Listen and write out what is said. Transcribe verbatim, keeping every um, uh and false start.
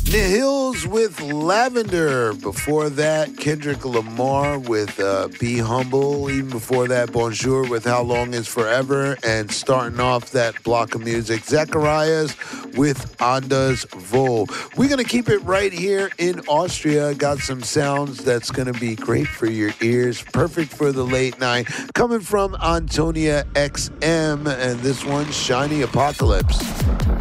Nihils with Lavender. Before that, Kendrick Lamar with uh, Be Humble. Even before that, Bonjour with How Long Is Forever. And starting off that block of music, Zacharias with Anders Vol. We're going to keep it right here in Austria. Got some sounds that's going to be great for your ears. Perfect for the late night. Coming from Antonia X M. And this one, Shiny Apocalypse.